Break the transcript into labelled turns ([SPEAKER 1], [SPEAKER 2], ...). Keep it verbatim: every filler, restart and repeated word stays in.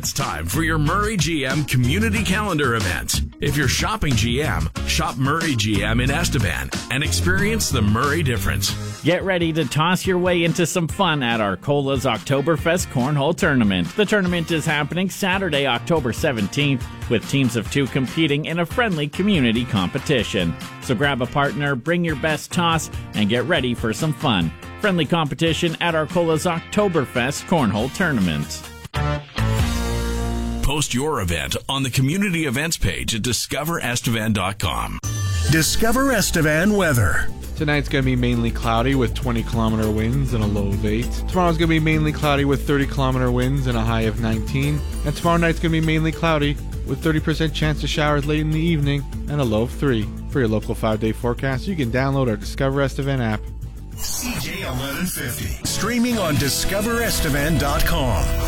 [SPEAKER 1] It's time for your Murray G M Community Calendar event. If you're shopping G M, shop Murray G M in Estevan and experience the Murray difference.
[SPEAKER 2] Get ready to toss your way into some fun at Arcola's Oktoberfest Cornhole Tournament. The tournament is happening Saturday, October seventeenth, with teams of two competing in a friendly community competition. So grab a partner, bring your best toss, and get ready for some fun. Friendly competition at Arcola's Oktoberfest Cornhole Tournament.
[SPEAKER 1] Post your event on the community events page at discover estevan dot com.
[SPEAKER 3] Discover Estevan weather.
[SPEAKER 4] Tonight's going to be mainly cloudy with twenty kilometer winds and a low of eight. Tomorrow's going to be mainly cloudy with thirty kilometer winds and a high of nineteen. And tomorrow night's going to be mainly cloudy with thirty percent chance of showers late in the evening and a low of three. For your local five-day forecast, you can download our Discover Estevan app.
[SPEAKER 3] C J eleven fifty. Streaming on discover estevan dot com.